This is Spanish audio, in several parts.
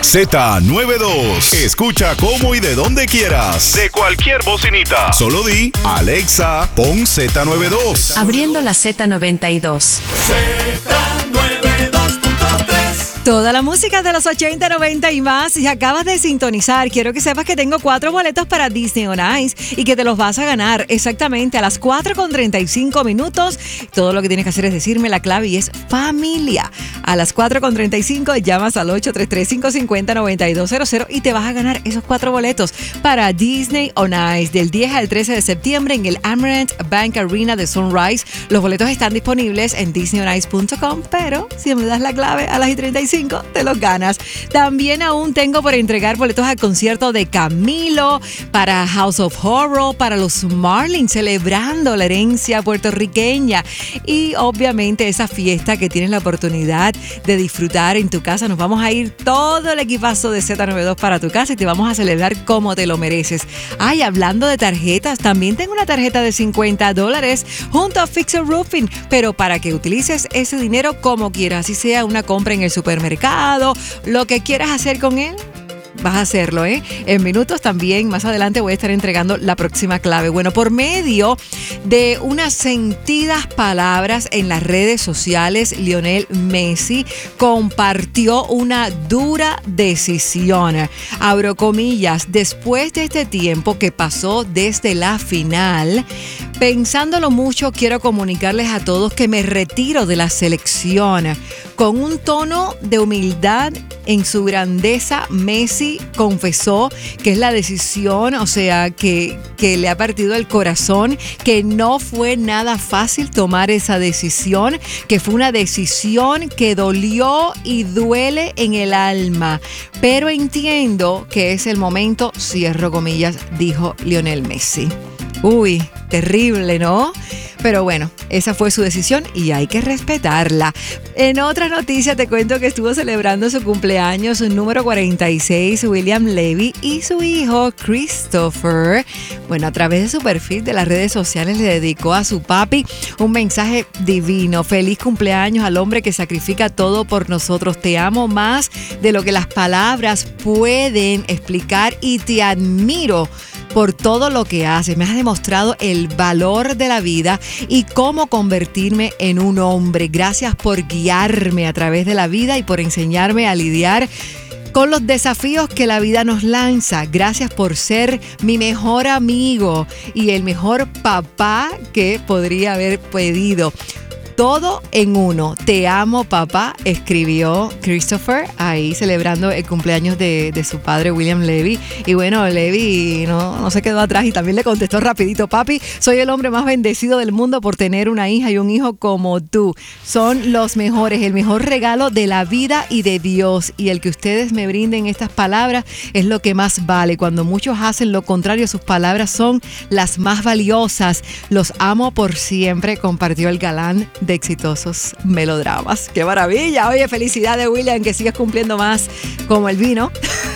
Z92. Escucha cómo y de donde quieras. De cualquier bocinita. Solo di, Alexa, pon Z92. Abriendo la Z92. Toda la música de los 80, 90 y más. Si acabas de sintonizar, quiero que sepas que tengo 4 boletos para Disney on Ice y que te los vas a ganar exactamente a las 4:35 minutos. Todo lo que tienes que hacer es decirme la clave y es familia. A las 4:35 llamas al 833-550-9200 y te vas a ganar esos 4 boletos para Disney on Ice del 10 al 13 de septiembre en el Amerant Bank Arena de Sunrise. Los boletos están disponibles en disneyonice.com, pero si me das la clave a las 35 te los ganas. También aún tengo por entregar boletos al concierto de Camilo, para House of Horror, para los Marlins, celebrando la herencia puertorriqueña. Y obviamente esa fiesta que tienes la oportunidad de disfrutar en tu casa. Nos vamos a ir todo el equipazo de Z92 para tu casa y te vamos a celebrar como te lo mereces. Ay, hablando de tarjetas, también tengo una tarjeta de $50 junto a Fixer Roofing, pero para que utilices ese dinero como quieras, así sea una compra en el supermercado, lo que quieras hacer con él, vas a hacerlo, ¿eh? En minutos también, más adelante voy a estar entregando la próxima clave. Bueno, por medio de unas sentidas palabras en las redes sociales, Lionel Messi compartió una dura decisión. Abro comillas, después de este tiempo que pasó desde la final, pensándolo mucho, quiero comunicarles a todos que me retiro de la selección. Con un tono de humildad en su grandeza, Messi confesó que es la decisión, o sea, que le ha partido el corazón, que no fue nada fácil tomar esa decisión, que fue una decisión que dolió y duele en el alma. Pero entiendo que es el momento, cierro comillas, dijo Lionel Messi. Uy, terrible, ¿no? Pero bueno, esa fue su decisión y hay que respetarla. En otras noticias te cuento que estuvo celebrando su cumpleaños, su número 46, William Levy, y su hijo Christopher. Bueno, a través de su perfil de las redes sociales le dedicó a su papi un mensaje divino. Feliz cumpleaños al hombre que sacrifica todo por nosotros. Te amo más de lo que las palabras pueden explicar y te admiro por todo lo que haces. Me has demostrado el valor de la vida y cómo convertirme en un hombre. Gracias por guiarme a través de la vida y por enseñarme a lidiar con los desafíos que la vida nos lanza. Gracias por ser mi mejor amigo y el mejor papá que podría haber pedido. Todo en uno. Te amo, papá, escribió Christopher ahí celebrando el cumpleaños de su padre William Levy. Y bueno, Levy no se quedó atrás y también le contestó rapidito: papi, soy el hombre más bendecido del mundo por tener una hija y un hijo como tú. Son los mejores, el mejor regalo de la vida y de Dios. Y el que ustedes me brinden estas palabras es lo que más vale. Cuando muchos hacen lo contrario, sus palabras son las más valiosas. Los amo por siempre, compartió el galán de exitosos melodramas. ¡Qué maravilla! Oye, felicidades, William, que sigas cumpliendo más como el vino.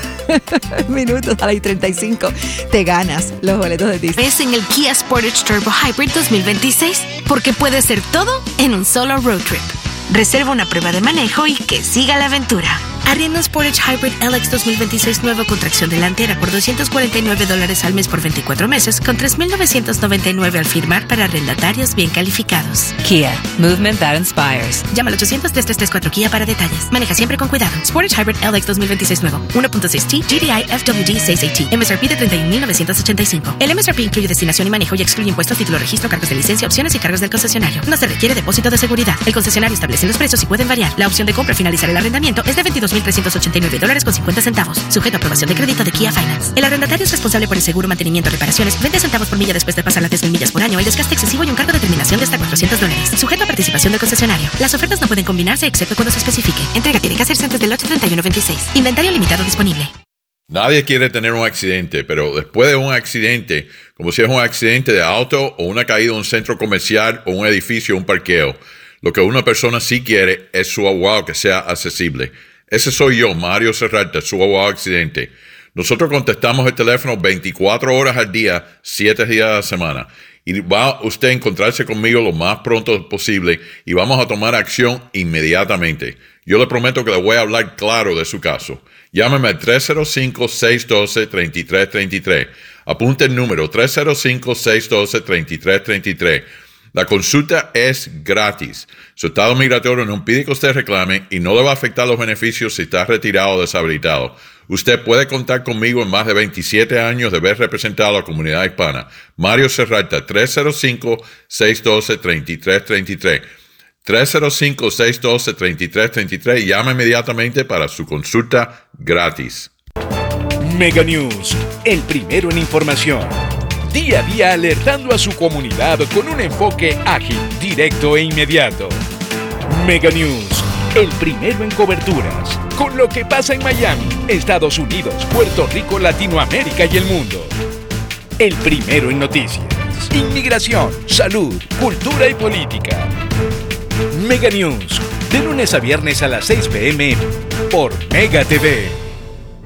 Minutos a las 35 te ganas los boletos de Disney. ¿Ves en el Kia Sportage Turbo Hybrid 2026? Porque puede ser todo en un solo road trip. Reserva una prueba de manejo y que siga la aventura. Arriendo un Sportage Hybrid LX 2026 nuevo con tracción delantera por $249 al mes por 24 meses con $3,999 al firmar para arrendatarios bien calificados. Kia, movement that inspires. Llama al 800-334 Kia para detalles. Maneja siempre con cuidado. Sportage Hybrid LX 2026 nuevo. 1.6T GDI FWD 6AT. MSRP de $31,985. El MSRP incluye destinación y manejo y excluye impuestos, título, registro, cargos de licencia, opciones y cargos del concesionario. No se requiere depósito de seguridad. El concesionario establece los precios y pueden variar. La opción de compra al finalizar el arrendamiento es de $22,389.50. Sujeto a aprobación de crédito de Kia Finance. El arrendatario es responsable por el seguro, mantenimiento, reparaciones, 20 centavos por milla después de pasar las 10,000 millas por año, el desgaste excesivo y un cargo de terminación de hasta $400. Sujeto a participación del concesionario. Las ofertas no pueden combinarse excepto cuando se especifique. Entrega tiene que hacerse antes del 8/31/26. Inventario limitado disponible. Nadie quiere tener un accidente, pero después de un accidente, como si es un accidente de auto o una caída en un centro comercial o un edificio o un parqueo, lo que una persona sí quiere es su abogado que sea accesible. Ese soy yo, Mario Serralta, su abogado accidente. Nosotros contestamos el teléfono 24 horas al día, 7 días a la semana. Y va usted a encontrarse conmigo lo más pronto posible y vamos a tomar acción inmediatamente. Yo le prometo que le voy a hablar claro de su caso. Llámeme al 305-612-3333. Apunte el número 305-612-3333. La consulta es gratis. Su estado migratorio no impide que usted reclame y no le va a afectar los beneficios si está retirado o deshabilitado. Usted puede contar conmigo en más de 27 años de haber representado a la comunidad hispana. Mario Serralta, 305-612-3333. 305-612-3333. Llama inmediatamente para su consulta gratis. Mega News, el primero en información. Día a día alertando a su comunidad con un enfoque ágil, directo e inmediato. Mega News, el primero en coberturas. Con lo que pasa en Miami, Estados Unidos, Puerto Rico, Latinoamérica y el mundo. El primero en noticias. Inmigración, salud, cultura y política. Mega News, de lunes a viernes a las 6 p.m. por Mega TV.